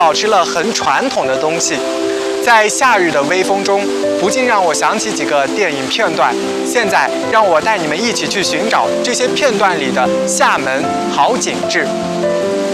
保持了很传统的东西。在夏日的微风中，不禁让我想起几个电影片段。现在，让我带你们一起去寻找这些片段里的厦门好景致。